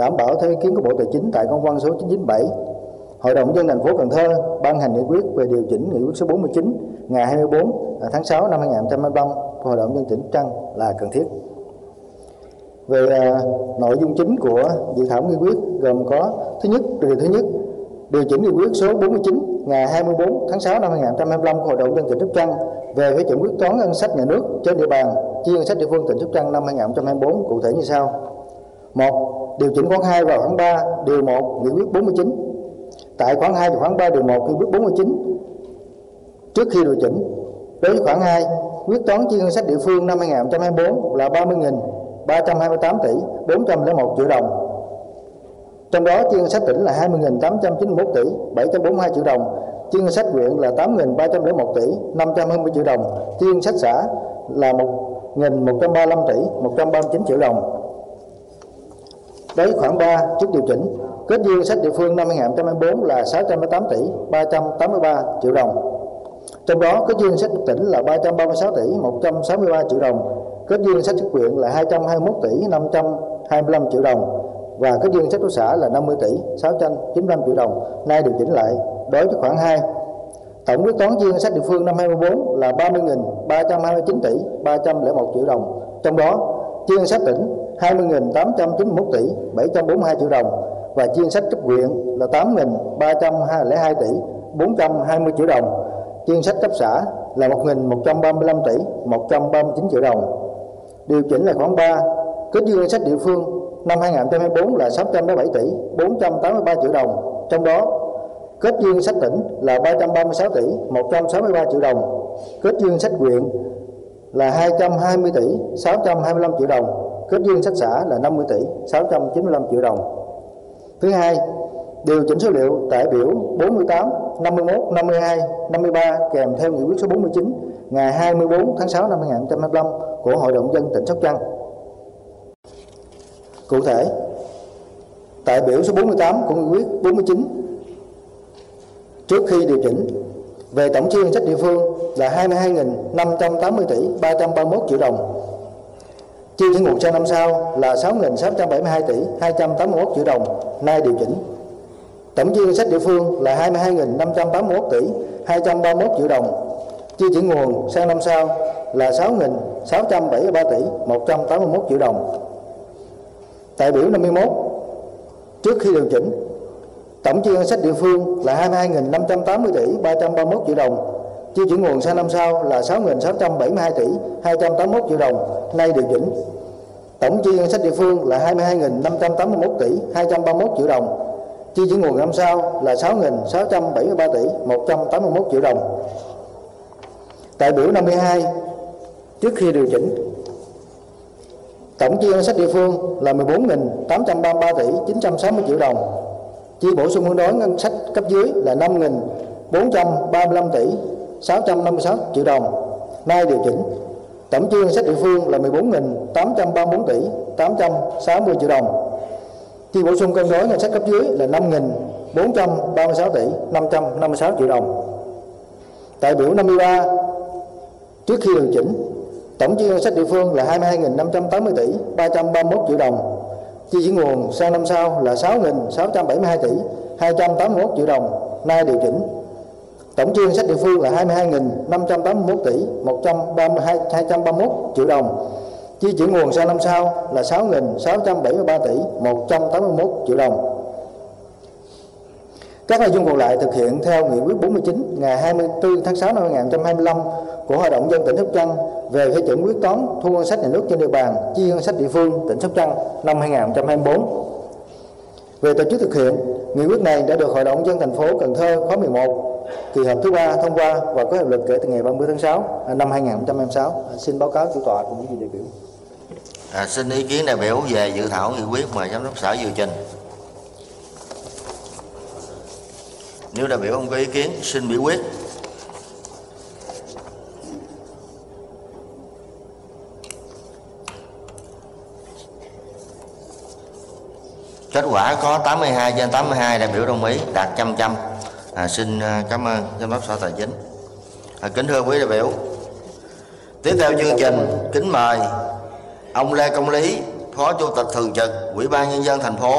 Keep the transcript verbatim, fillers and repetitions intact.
đảm bảo theo ý kiến của Bộ Tài chính tại công văn số chín trăm chín mươi bảy, Hội đồng nhân dân thành phố Cần Thơ ban hành nghị quyết về điều chỉnh nghị quyết số bốn mươi chín ngày hai mươi tư tháng sáu năm hai nghìn không trăm hai mươi lăm của Hội đồng nhân dân tỉnh Sóc Trăng là cần thiết. Về uh, nội dung chính của dự thảo nghị quyết gồm có: thứ nhất, điều thứ nhất, điều chỉnh nghị quyết số bốn mươi chín ngày hai mươi tư tháng sáu năm hai nghìn không trăm hai mươi lăm của Hội đồng nhân dân tỉnh Sóc Trăng về phê chuẩn quyết toán ngân sách nhà nước trên địa bàn chi ngân sách địa phương tỉnh Sóc Trăng năm hai nghìn không trăm hai mươi tư cụ thể như sau. Một, điều chỉnh khoản hai và khoản ba điều một nghị quyết bốn mươi chín. Tại khoản hai và khoản ba điều một nghị quyết bốn mươi chín, trước khi điều chỉnh, đối với khoản hai, quyết toán chi ngân sách địa phương năm hai nghìn không trăm hai mươi tư là ba mươi nghìn ba trăm hai mươi tám tỷ bốn trăm lẻ một triệu đồng. Trong đó chi ngân sách tỉnh là hai mươi nghìn tám trăm chín mươi mốt tỷ bảy trăm bốn mươi hai triệu đồng, chi ngân sách huyện là tám nghìn ba trăm lẻ một tỷ năm trăm hai mươi triệu đồng, chi ngân sách xã là một nghìn một trăm ba mươi lăm tỷ một trăm ba mươi chín triệu đồng. Đối với khoản ba, trước điều chỉnh, kết dư ngân sách địa phương năm hai nghìn không trăm hai mươi tư là sáu trăm lẻ tám tỷ ba trăm tám mươi ba triệu đồng. Trong đó kết dư ngân sách tỉnh là ba trăm ba mươi sáu tỷ một trăm sáu mươi ba triệu đồng, kết dư ngân sách huyện là hai trăm hai mươi mốt tỷ năm trăm hai mươi lăm triệu đồng và kết dư ngân sách của xã là năm mươi tỷ sáu trăm chín mươi lăm triệu đồng. Nay điều chỉnh lại. Đối với khoản hai, tổng quyết toán chi ngân sách địa phương năm hai mươi tư là ba mươi nghìn ba trăm hai mươi chín tỷ ba trăm lẻ một triệu đồng. Trong đó chi ngân sách tỉnh hai mươi nghìn tám trăm chín mươi mốt tỷ bảy trăm bốn mươi hai triệu đồng và chi ngân sách cấp huyện là tám nghìn ba trăm lẻ hai tỷ bốn trăm hai mươi triệu đồng. Chi ngân sách cấp xã là một nghìn một trăm ba mươi lăm tỷ một trăm ba mươi chín triệu đồng. Điều chỉnh là khoản ba, kết dư ngân sách địa phương năm hai nghìn không trăm hai mươi tư là sáu trăm lẻ bảy tỷ bốn trăm tám mươi ba triệu đồng. Trong đó kết dư ngân sách tỉnh là ba trăm ba mươi sáu tỷ một trăm sáu mươi ba triệu đồng, kết dư ngân sách huyện là hai trăm hai mươi tỷ sáu trăm hai mươi lăm triệu đồng, kết dư ngân sách xã là năm mươi tỷ sáu trăm chín mươi lăm triệu đồng. Thứ hai, điều chỉnh số liệu tại biểu bốn mươi tám, năm mươi mốt, năm mươi hai, năm mươi ba kèm theo nghị quyết số bốn mươi chín ngày hai mươi tư tháng sáu năm hai nghìn không trăm hai mươi lăm của Hội đồng nhân dân tỉnh Sóc Trăng. Cụ thể, tại biểu số bốn mươi tám của nghị quyết bốn mươi chín, trước khi điều chỉnh, về tổng chi ngân sách địa phương là hai mươi hai nghìn năm trăm tám mươi tỷ ba trăm ba mươi mốt triệu đồng. Chi chuyển nguồn sang năm sau là sáu nghìn sáu trăm bảy mươi hai tỷ hai trăm tám mươi mốt triệu đồng. Nay điều chỉnh, tổng chi ngân sách địa phương là hai mươi hai nghìn năm trăm tám mươi mốt tỷ hai trăm ba mươi mốt triệu đồng. Chi chuyển nguồn sang năm sau là sáu nghìn sáu trăm bảy mươi ba tỷ một trăm tám mươi mốt triệu đồng. Tại biểu năm mươi mốt, trước khi điều chỉnh, tổng chi ngân sách địa phương là hai mươi hai nghìn năm trăm tám mươi tỷ ba trăm ba mươi mốt triệu đồng. Chi chuyển nguồn sang năm sau là sáu nghìn sáu trăm bảy mươi hai tỷ hai trăm tám mươi mốt triệu đồng. Nay điều chỉnh, tổng chi ngân sách địa phương là hai mươi hai nghìn năm trăm tám mươi mốt tỷ hai trăm ba mươi mốt triệu đồng. Chi chuyển nguồn năm sau là sáu nghìn sáu trăm bảy mươi ba tỷ một trăm tám mươi mốt triệu đồng. Tại biểu năm mươi hai, trước khi điều chỉnh, tổng chi ngân sách địa phương là mười bốn nghìn tám trăm ba mươi ba tỷ chín trăm sáu mươi triệu đồng. Chi bổ sung cân đối ngân sách cấp dưới là năm nghìn bốn trăm ba mươi lăm tỷ sáu trăm năm mươi sáu triệu đồng. Nay điều chỉnh, tổng chi ngân sách địa phương là mười bốn nghìn tám trăm ba mươi tư tỷ tám trăm sáu mươi triệu đồng. Chi bổ sung cân đối ngân sách cấp dưới là năm nghìn bốn trăm ba mươi sáu tỷ năm trăm năm mươi sáu triệu đồng. Tại biểu năm mươi ba, trước khi điều chỉnh, tổng chi ngân sách địa phương là hai mươi hai nghìn năm trăm tám mươi tỷ ba trăm ba mươi mốt triệu đồng. Chi chuyển nguồn sang năm sau là sáu nghìn sáu trăm bảy mươi hai tỷ hai trăm tám mươi mốt triệu đồng. Nay điều chỉnh, tổng chi ngân sách địa phương là hai mươi hai nghìn năm trăm tám mươi mốt tỷ một trăm ba mươi hai hai trăm ba mươi mốt triệu đồng. Chi chuyển nguồn sang năm sau là sáu nghìn sáu trăm bảy mươi ba tỷ một trăm tám mươi mốt triệu đồng. Các nội dung còn lại thực hiện theo nghị quyết bốn mươi chín ngày hai mươi tư tháng sáu năm hai nghìn không trăm hai mươi lăm của Hội đồng nhân dân tỉnh Sóc Trăng về phê chuẩn quyết toán thu ngân sách nhà nước trên địa bàn chi ngân sách địa phương tỉnh Sóc Trăng năm hai nghìn không trăm hai mươi tư. Về tổ chức thực hiện, nghị quyết này đã được Hội đồng nhân dân thành phố Cần Thơ khóa mười một kỳ họp thứ ba thông qua và có hiệu lực kể từ ngày ba mươi tháng sáu năm hai nghìn không trăm hai mươi sáu. Xin báo cáo chủ tọa cùng những vị đại biểu. À, xin ý kiến đại biểu về dự thảo nghị quyết mời giám đốc sở dự trình. Nếu đại biểu không có ý kiến, xin biểu quyết. Kết quả có tám mươi hai trên tám mươi hai đại biểu đồng ý, đạt một trăm trăm. À, xin cảm ơn giám đốc sở tài chính. À, kính thưa quý đại biểu, tiếp theo chương trình kính mời ông Lê Công Lý, Phó Chủ tịch Thường trực Ủy ban Nhân dân thành phố